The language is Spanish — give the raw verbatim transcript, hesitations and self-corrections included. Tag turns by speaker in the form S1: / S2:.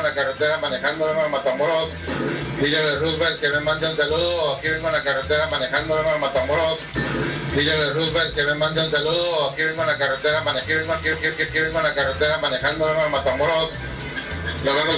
S1: la carretera manejando a Matamoros. Dile a Roosevelt que me mande un saludo. Aquí vengo en la carretera manejando a Matamoros. Dile a Roosevelt que me mande un saludo. Aquí vengo en la carretera, aquí vengo, aquí, aquí, aquí vengo en la carretera manejando a Matamoros. Nos vemos.